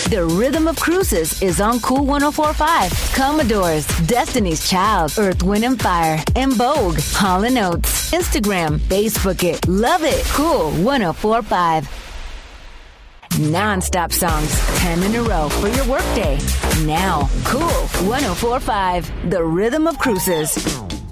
The Rhythm of Cruises is on Cool 104.5. Commodores, Destiny's Child, Earth, Wind & Fire, and Vogue. Hall & Oates. Instagram, Facebook it. Love it. Cool 104.5. Non-stop songs, 10 in a row for your workday. Now, Cool 104.5. The Rhythm of Cruises.